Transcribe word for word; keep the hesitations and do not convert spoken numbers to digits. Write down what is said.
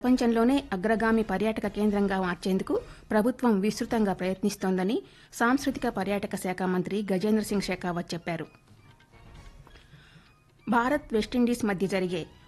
ప్రపంచంలోనే అగ్రగామి పర్యాటక కేంద్రంగా మార్చేందుకు ప్రభుత్వం విస్తృతంగా ప్రయత్నిస్తోందని సాంస్కృతిక పర్యాటక శాఖ మంత్రి గజేంద్ర సింగ్ షెకావత్ చెప్పారు. భారత్ వెస్టిండీస్ మధ్య జరిగే